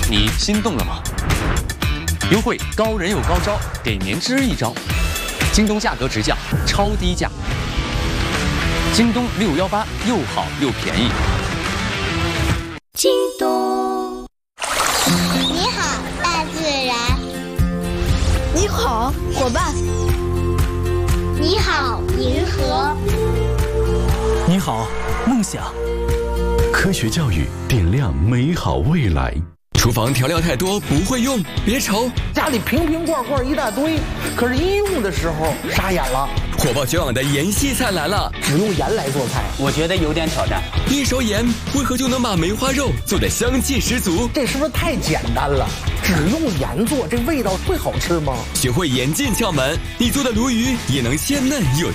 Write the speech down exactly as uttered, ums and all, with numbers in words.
你心动了吗？优惠高人有高招，给您支一招。京东价格直降，超低价。京东六幺八又好又便宜。 京东。你好，大自然。 你好，伙伴。 你好，银河。 你好，梦想。 科学教育点亮美好未来。 厨房调料太多不会用，别愁， 家里瓶瓶罐罐一大堆，可是一用的时候傻眼了。 火爆绝网的盐系菜来了， 只用盐来做菜， 我觉得有点挑战。 一勺盐为何就能把梅花肉做得香气十足？ 这是不是太简单了？只用盐做，这味道会好吃吗？ 学会盐进窍门，你做的鲈鱼也能鲜嫩有